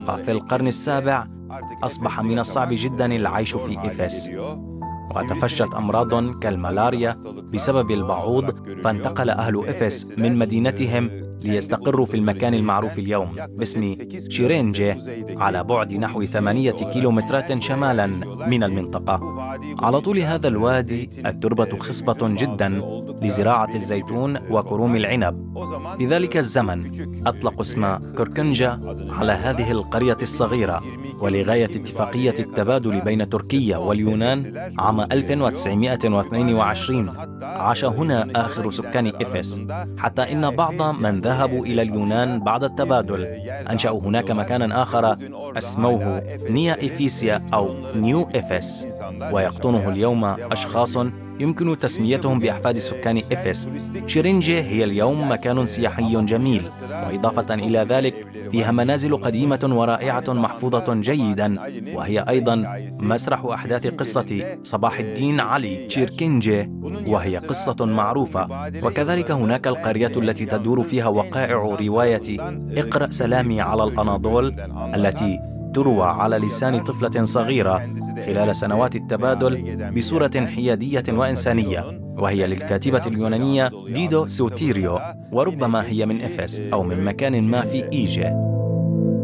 ففي القرن السابع أصبح من الصعب جدا العيش في إفس، وتفشت أمراض كالملاريا بسبب البعوض، فانتقل أهل إفس من مدينتهم ليستقروا في المكان المعروف اليوم باسم شيرينجي على بعد نحو 8 كيلومترات شمالا من المنطقة. على طول هذا الوادي التربة خصبة جدا لزراعة الزيتون وكروم العنب. في ذلك الزمن أطلقوا اسم كركنجة على هذه القرية الصغيرة، ولغاية اتفاقية التبادل بين تركيا واليونان عام 1922 عاش هنا آخر سكان إفس، حتى إن بعض من ذهبوا إلى اليونان بعد التبادل أنشأوا هناك مكانا آخر اسموه نيا إفيسيا أو نيو إفس، ويقطنه اليوم أشخاص يمكن تسميتهم بأحفاد سكان إفس. شيرينجي هي اليوم مكان سياحي جميل، وإضافة إلى ذلك فيها منازل قديمة ورائعة محفوظة جيدا، وهي أيضا مسرح أحداث قصة صباح الدين علي تشيركنجي، وهي قصة معروفة. وكذلك هناك القرية التي تدور فيها وقائع رواية اقرأ سلامي على الأناضول، التي تروى على لسان طفلة صغيرة خلال سنوات التبادل بصورة حيادية وإنسانية، وهي للكاتبة اليونانية ديدو سوتيريو، وربما هي من إفس أو من مكان ما في إيجي.